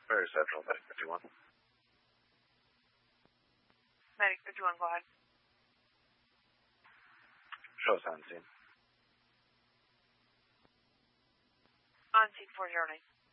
Very Central, Medic 51. Medic 51, go ahead. Show us on scene. On scene 409.